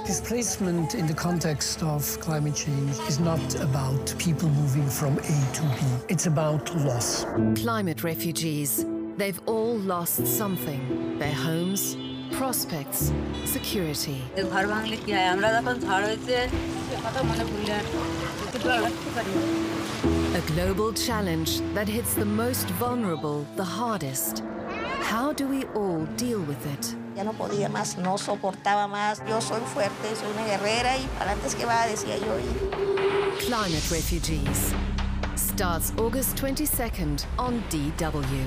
Displacement in the context of climate change is not about people moving from A to B. It's about loss. Climate refugees. They've all lost something. Their homes, prospects, security. A global challenge that hits the most vulnerable the hardest. How do we all deal with it? Ya no podía más, no soportaba más. Yo soy fuerte, soy una guerrera y para adelante es que va, decía yo. Climate Refugees starts August 22nd on DW.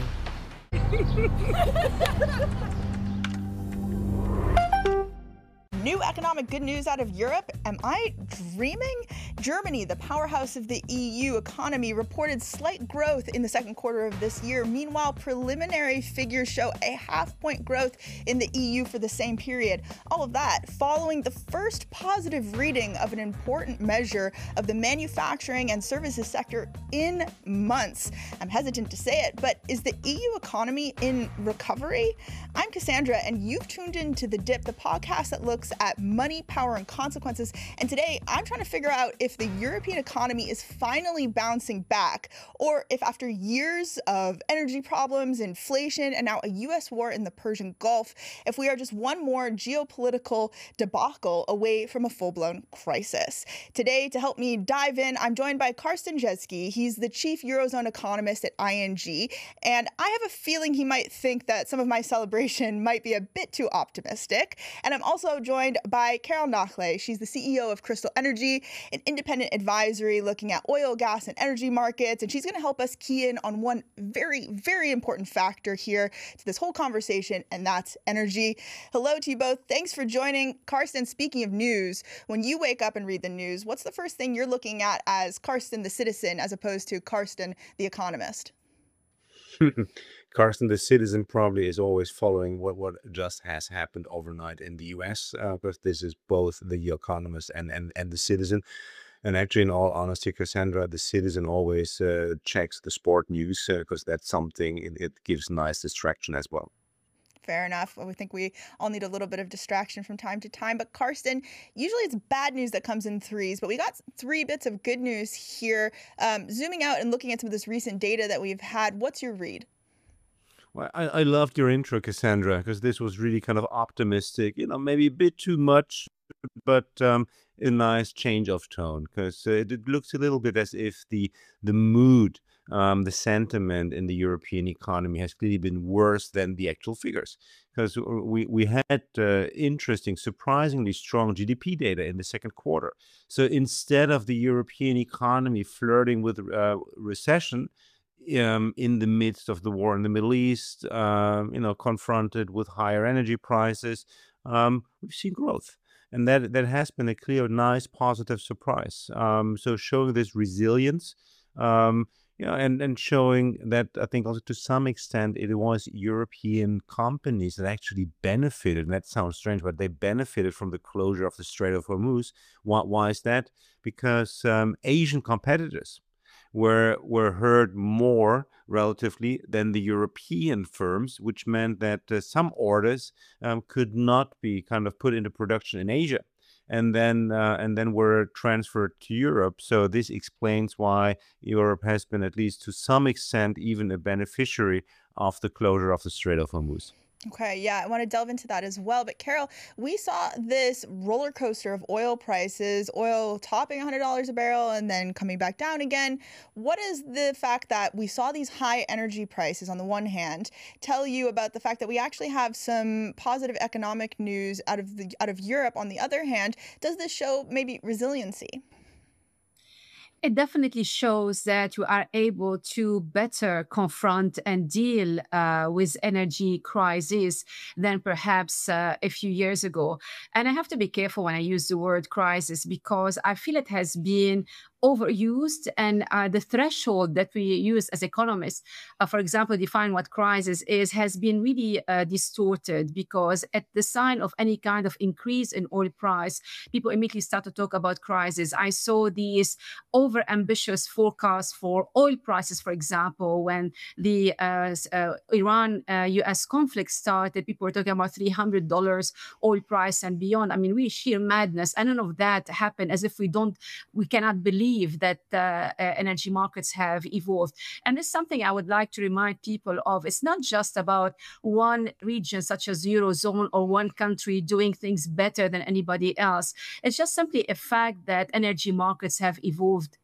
New economic good news out of Europe? Am I dreaming? Germany, the powerhouse of the EU economy, reported slight growth in the second quarter of this year. Meanwhile, preliminary figures show a half-point growth in the EU for the same period. All of that following the first positive reading of an important measure of the manufacturing and services sector in months. I'm hesitant to say it, but is the EU economy in recovery? I'm Cassandra, and you've tuned into The Dip, the podcast that looks at money, power, and consequences. And today, I'm trying to figure out if the European economy is finally bouncing back, or if after years of energy problems, inflation, and now a U.S. war in the Persian Gulf, if we are just one more geopolitical debacle away from a full-blown crisis. Today, to help me dive in, I'm joined by Carsten Jeske. He's the chief Eurozone economist at ING, and I have a feeling he might think that some of my celebration might be a bit too optimistic. And I'm also joined by Carol Nachle. She's the CEO of Crystal Energy, an independent advisory looking at oil, gas, and energy markets. And she's going to help us key in on one very, very important factor here to this whole conversation, and that's energy. Hello to you both. Thanks for joining. Carsten, speaking of news, when you wake up and read the news, what's the first thing you're looking at as Carsten the citizen as opposed to Carsten the economist? Carsten, the citizen, probably is always following what just has happened overnight in the US, because this is both the economist and the citizen. And actually, in all honesty, Cassandra, the citizen always checks the sport news, because that's something, it gives nice distraction as well. Fair enough. Well, we think we all need a little bit of distraction from time to time. But Carsten, usually it's bad news that comes in threes, but we got 3 bits of good news here. Zooming out and looking at some of this recent data that we've had, what's your read? Well, I loved your intro, Cassandra, because this was really kind of optimistic, maybe a bit too much, but a nice change of tone, because it looks a little bit as if the mood, the sentiment in the European economy has clearly been worse than the actual figures, because we had interesting, surprisingly strong GDP data in the second quarter. So instead of the European economy flirting with recession, in the midst of the war in the Middle East, confronted with higher energy prices, we've seen growth. And that has been a clear, nice, positive surprise. So showing this resilience, and showing that, I think also to some extent, it was European companies that actually benefited, and that sounds strange, but they benefited from the closure of the Strait of Hormuz. Why is that? Because Asian competitors were hurt more relatively than the European firms, which meant that some orders could not be kind of put into production in Asia, and then were transferred to Europe. So this explains why Europe has been, at least to some extent, even a beneficiary of the closure of the Strait of Hormuz. Okay, yeah, I want to delve into that as well. But Carol, we saw this roller coaster of oil prices, oil topping $100 a barrel and then coming back down again. What is the fact that we saw these high energy prices on the one hand tell you about the fact that we actually have some positive economic news out of Europe on the other hand? Does this show maybe resiliency? It definitely shows that you are able to better confront and deal with energy crisis than perhaps a few years ago. And I have to be careful when I use the word crisis, because I feel it has been overused, and the threshold that we use as economists, for example, define what crisis is, has been really distorted, because at the sign of any kind of increase in oil price, people immediately start to talk about crisis. I saw these over ambitious forecasts for oil prices, for example, when the Iran-US conflict started. People were talking about $300 oil price and beyond. I mean, really sheer madness. And none of that happened, as if we cannot believe that energy markets have evolved. And it's something I would like to remind people of. It's not just about one region, such as Eurozone, or one country doing things better than anybody else. It's just simply a fact that energy markets have evolved